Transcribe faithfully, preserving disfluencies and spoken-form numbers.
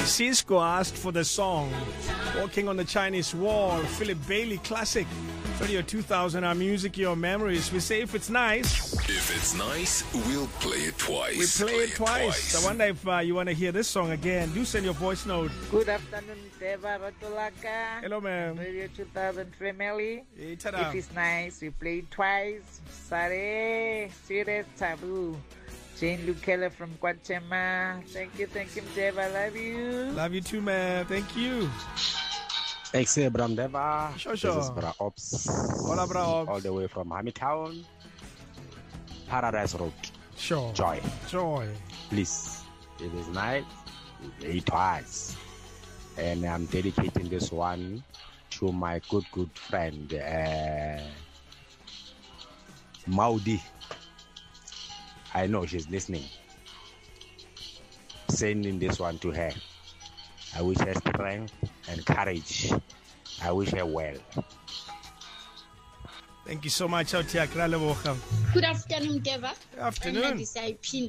Cisco asked for the song Walking on the Chinese Wall, Philip Bailey classic. Radio two thousand, our music, your memories. We say if it's nice. If it's nice, we'll play it twice. We play, play it, twice. twice. I wonder if uh, you want to hear this song again. Do send your voice note. Good afternoon, Deva Rotolaka. Hello, ma'am. Radio two thousand family. Hey, ta-da. If it's nice, we play it twice. Sorry, serious taboo. Jane Lucella from Guatemala. Thank you, thank you, Deva. Love you. Love you too, man. Thank you. Exe Bram Deva. Sure, sure. This is Bra Ops. Hola, Bra Ops. All the way from Hamitown. Paradise Road. Sure. Joy. Joy. Please. It is night. It twice. And I'm dedicating this one to my good, good friend, uh, Maudi. I know she's listening. Sending this one to her. I wish her strength and courage. I wish her well. Thank you so much, Otiak Raleboga. Good afternoon, Deva. Good afternoon.